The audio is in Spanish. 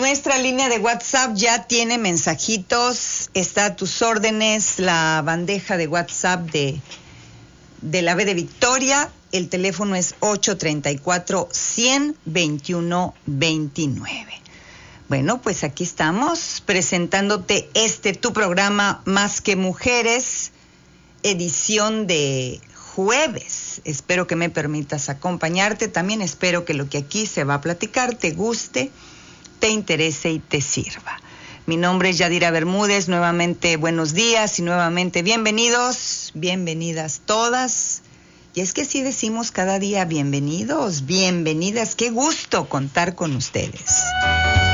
Nuestra línea de WhatsApp ya tiene mensajitos, está a tus órdenes la bandeja de WhatsApp de la B de Victoria. El teléfono es 834-100-2129. Bueno, pues aquí estamos presentándote tu programa Más que Mujeres, edición de jueves. Espero que me permitas acompañarte. También espero que lo que aquí se va a platicar te guste, te interese y te sirva. Mi nombre es Yadira Bermúdez. Nuevamente buenos días y nuevamente bienvenidos, bienvenidas todas. Y es que así decimos cada día: bienvenidos, bienvenidas. Qué gusto contar con ustedes.